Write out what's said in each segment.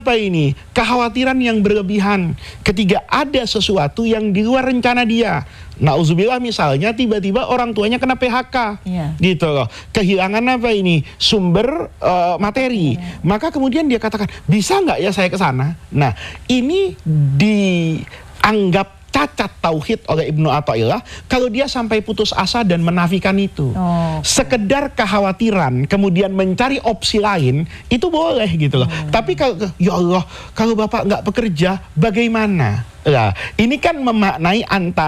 Apa ini? Kekhawatiran yang berlebihan ketika ada sesuatu yang di luar rencana dia. Nauzubillah, misalnya tiba-tiba orang tuanya kena PHK, gitu loh. Kehilangan apa ini? Sumber materi. Maka kemudian dia katakan, bisa nggak ya saya ke sana? Nah, ini dianggap cacat tauhid oleh Ibnu Athaillah kalau dia sampai putus asa dan menafikan itu. Sekedar kekhawatiran kemudian mencari opsi lain itu boleh gitu loh. Tapi kalau ya Allah, kalau Bapak nggak bekerja bagaimana? Nah, ini kan memaknai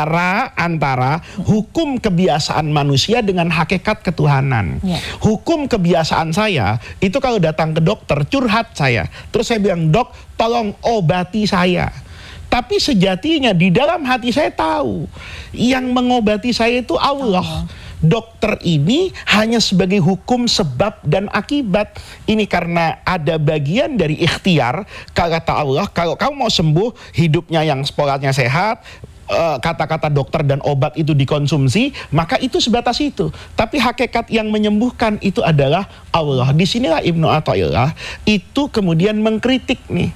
antara hukum kebiasaan manusia dengan hakikat ketuhanan. Hukum kebiasaan saya itu kalau datang ke dokter curhat saya, terus saya bilang, "Dok, tolong obati saya." Tapi sejatinya di dalam hati saya tahu yang mengobati saya itu Allah. Dokter ini hanya sebagai hukum sebab dan akibat. Ini karena ada bagian dari ikhtiar. Kata Allah, kalau kamu mau sembuh, hidupnya yang pola sehat, kata-kata dokter dan obat itu dikonsumsi, maka itu sebatas itu. Tapi hakikat yang menyembuhkan itu adalah Allah. Disinilah Ibnu Athaillah itu kemudian mengkritik nih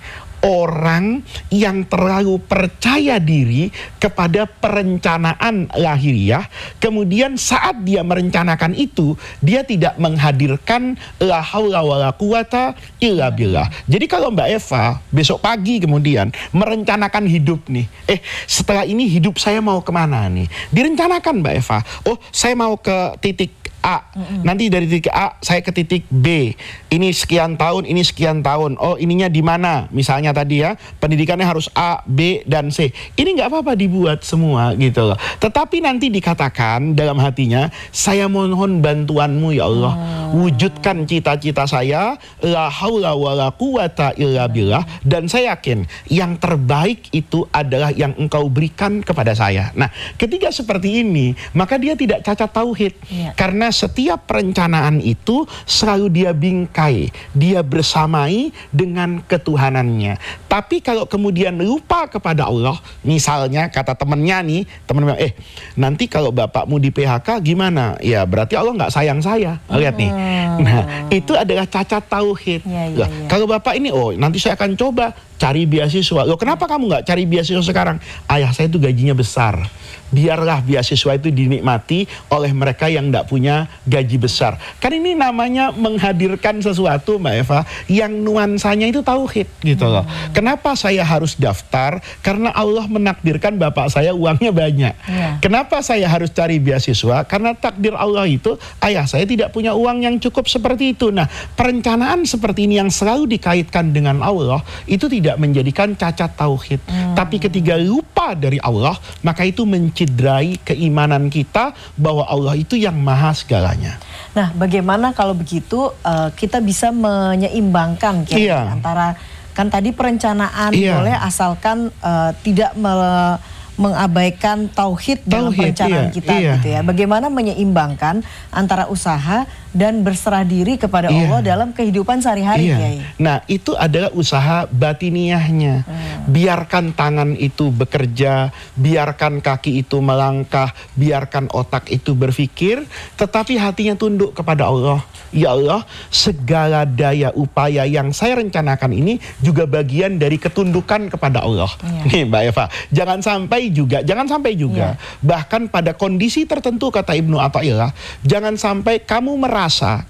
orang yang terlalu percaya diri kepada perencanaan lahiriah, kemudian saat dia merencanakan itu, dia tidak menghadirkan la haula wala quwata illa billah. Jadi kalau Mbak Eva besok pagi kemudian merencanakan hidup nih, setelah ini hidup saya mau kemana nih? Direncanakan Mbak Eva, oh saya mau ke titik A, nanti dari titik A saya ke titik B, ini sekian tahun, ini sekian tahun, oh ininya di mana? Misalnya tadi ya, pendidikannya harus A, B, dan C. Ini nggak apa-apa dibuat semua gitu loh. Tetapi nanti dikatakan dalam hatinya, saya mohon bantuanmu ya Allah, wujudkan cita-cita saya, la haula wala quwata illa billah, dan saya yakin yang terbaik itu adalah yang engkau berikan kepada saya. Nah, ketika seperti ini, maka dia tidak cacat tauhid, karena setiap perencanaan itu selalu dia bingkai, dia bersamai dengan ketuhanannya. Tapi kalau kemudian lupa kepada Allah, misalnya kata temennya nih, temen bilang, nanti kalau bapakmu di PHK gimana? Ya berarti Allah nggak sayang saya. Lihat nih. Nah, itu adalah cacat tauhid. Kalau bapak ini, nanti saya akan coba cari beasiswa. Loh, kenapa kamu nggak cari beasiswa sekarang? Ayah saya itu gajinya besar. Biarlah beasiswa itu dinikmati oleh mereka yang tidak punya gaji besar. Kan ini namanya menghadirkan sesuatu Mbak Eva yang nuansanya itu tauhid gitu loh. Kenapa saya harus daftar? Karena Allah menakdirkan bapak saya uangnya banyak. Kenapa saya harus cari beasiswa? Karena takdir Allah itu ayah saya tidak punya uang yang cukup seperti itu. Nah, perencanaan seperti ini yang selalu dikaitkan dengan Allah itu tidak menjadikan cacat tauhid. Tapi ketika lupa dari Allah, maka itu mencidrai keimanan kita bahwa Allah itu yang maha segalanya. Nah, bagaimana kalau begitu kita bisa menyeimbangkan antara, kan tadi perencanaan boleh asalkan tidak mengabaikan tauhid dalam perencanaan kita gitu ya. Bagaimana menyeimbangkan antara usaha dan berserah diri kepada Allah dalam kehidupan sehari-hari. Nah, itu adalah usaha batiniahnya. Biarkan tangan itu bekerja, biarkan kaki itu melangkah, biarkan otak itu berpikir, tetapi hatinya tunduk kepada Allah. Ya Allah, segala daya upaya yang saya rencanakan ini juga bagian dari ketundukan kepada Allah. Nih Mbak Eva, jangan sampai juga bahkan pada kondisi tertentu kata Ibnu Athaillah, jangan sampai kamu merasa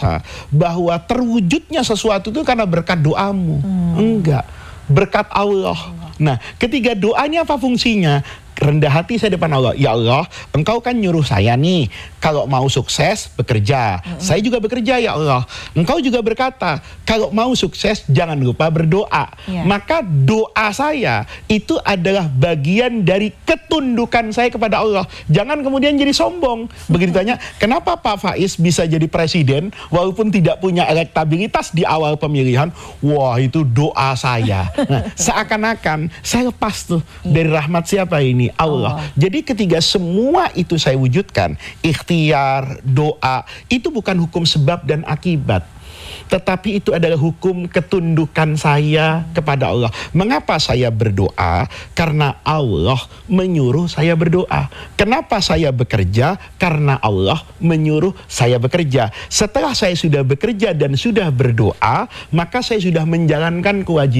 bahwa terwujudnya sesuatu itu karena berkat doamu. Enggak, berkat Allah. Nah, ketika doanya apa fungsinya? Rendah hati saya depan Allah. Ya Allah, engkau kan nyuruh saya nih, kalau mau sukses bekerja. Saya juga bekerja ya Allah. Engkau juga berkata, kalau mau sukses jangan lupa berdoa. Maka doa saya itu adalah bagian dari ketundukan saya kepada Allah. Jangan kemudian jadi sombong. Begitu tanya, kenapa Pak Faiz bisa jadi presiden walaupun tidak punya elektabilitas di awal pemilihan? Wah, itu doa saya. Nah, seakan-akan saya lepas tuh dari rahmat siapa ini? Allah. Jadi ketika semua itu saya wujudkan, ikhtiar, doa, itu bukan hukum sebab dan akibat. Tetapi itu adalah hukum ketundukan saya kepada Allah. Mengapa saya berdoa? Karena Allah menyuruh saya berdoa. Kenapa saya bekerja? Karena Allah menyuruh saya bekerja. Setelah saya sudah bekerja dan sudah berdoa, maka saya sudah menjalankan kewajiban